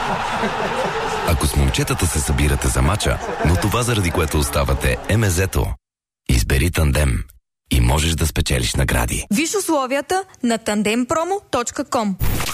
Ако с момчетата се събирате за мача, но това заради което оставате е мезето, избери Тандем и можеш да спечелиш награди. Виж условията на tandempromo.com.